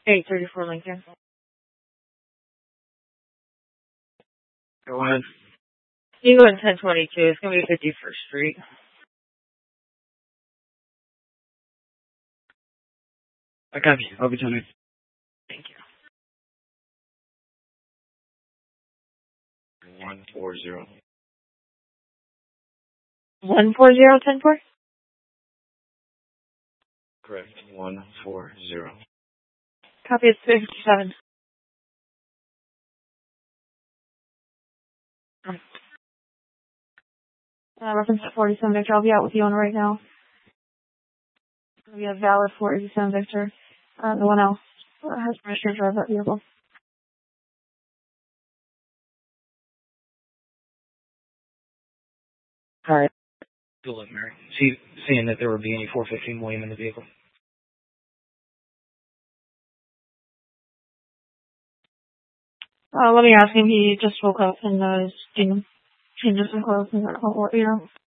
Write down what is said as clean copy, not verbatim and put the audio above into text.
834 Lincoln. Go ahead. You go in 1022. It's going to be 51st Street. I got you. I'll be turning. Thank you. 140. 14010-4? Correct. 140. Copy is 57. Reference at 47 Victor. I'll be out with you on right now. We have valid 47 Victor. No one else has permission to drive that vehicle. All right. Good luck, Mary. Seeing that there would be any 415 William in the vehicle. Let me ask him. He just woke up and is changing some clothes and